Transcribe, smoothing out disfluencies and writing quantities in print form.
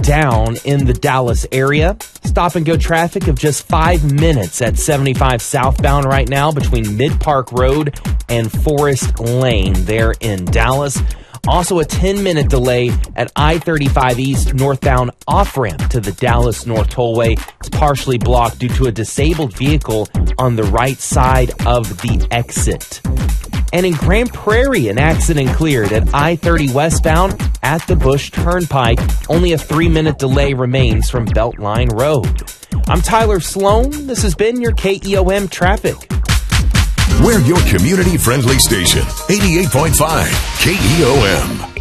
down in the Dallas area. Stop-and-go traffic of just 5 minutes at 75 southbound right now between Mid-Park Road and Forest Lane there in Dallas. Also a 10-minute delay at I-35 East northbound off-ramp to the Dallas North Tollway. It's partially blocked due to a disabled vehicle on the right side of the exit. And in Grand Prairie, an accident cleared at I-30 westbound at the Bush Turnpike. Only a 3-minute delay remains from Beltline Road. I'm Tyler Sloan. This has been your KEOM Traffic. We're your community-friendly station, 88.5 KEOM.